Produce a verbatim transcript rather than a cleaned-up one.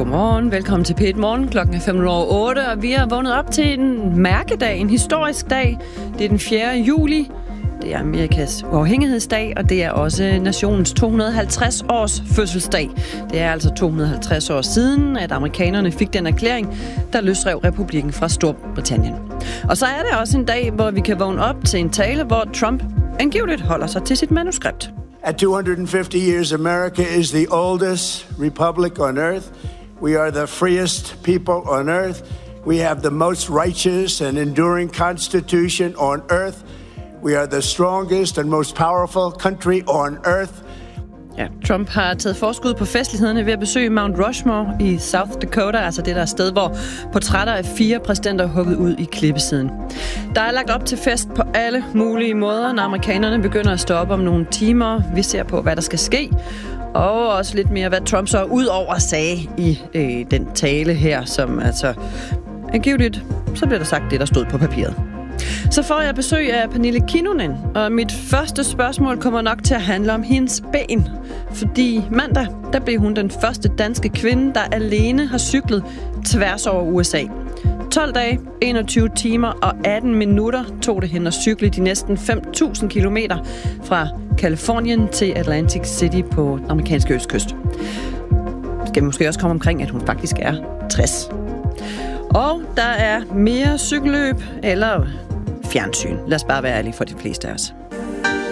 Godmorgen, velkommen til P et Morgen. Klokken er fem over otte, og vi er vågnet op til en mærkedag, en historisk dag. Det er den fjerde juli. Det er Amerikas uafhængighedsdag, og det er også nationens to hundrede og halvtreds års fødselsdag. Det er altså to hundrede og halvtreds år siden, at amerikanerne fik den erklæring, der løsrev republikken fra Storbritannien. Og så er det også en dag, hvor vi kan vågne op til en tale, hvor Trump angiveligt holder sig til sit manuskript. At two hundred fifty years, America is the oldest republic on earth. We are the freest people on earth. We have the most righteous and enduring constitution on earth. We are the strongest and most powerful country on earth. Ja, Trump har taget forskud på festlighederne ved at besøge Mount Rushmore i South Dakota, altså det der sted, hvor portrætter af fire præsidenter er hugget ud i klippesiden. Der er lagt op til fest på alle mulige måder, når amerikanerne begynder at stå op om nogle timer. Vi ser på, hvad der skal ske, og også lidt mere, hvad Trump så udover sagde i øh, den tale her, som altså angiveligt, så bliver der sagt det, der stod på papiret. Så får jeg besøg af Pernille Kinnunen, og mit første spørgsmål kommer nok til at handle om hendes ben. Fordi mandag, der blev hun den første danske kvinde, der alene har cyklet tværs over U S A. tolv dage, enogtyve timer og atten minutter tog det hende at cykle de næsten fem tusind kilometer fra Californien til Atlantic City på den amerikanske østkyst. Skal måske også komme omkring, at hun faktisk er tres. Og der er mere cykelløb eller fjernsyn. Lad os bare være ærlige for de fleste af os.